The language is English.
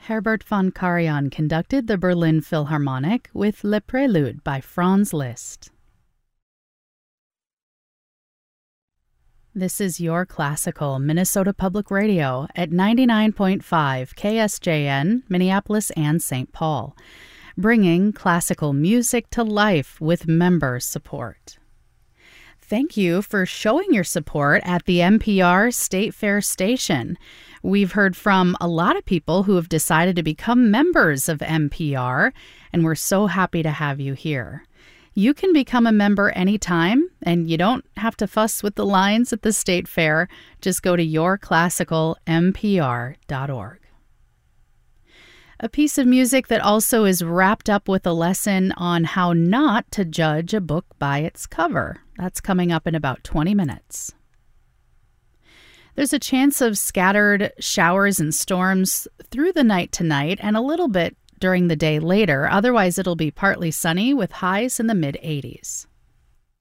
Herbert von Karajan conducted the Berlin Philharmonic with Le Prélude by Franz Liszt. This is Your Classical, Minnesota Public Radio at 99.5 KSJN, Minneapolis and St. Paul, bringing classical music to life with member support. Thank you for showing your support at the NPR State Fair station. We've heard from a lot of people who have decided to become members of NPR, and we're so happy to have you here. You can become a member anytime, and you don't have to fuss with the lines at the State Fair. Just go to yourclassicalnpr.org. A piece of music that also is wrapped up with a lesson on how not to judge a book by its cover. That's coming up in about 20 minutes. There's a chance of scattered showers and storms through the night tonight and a little bit during the day later. Otherwise, it'll be partly sunny with highs in the mid-80s.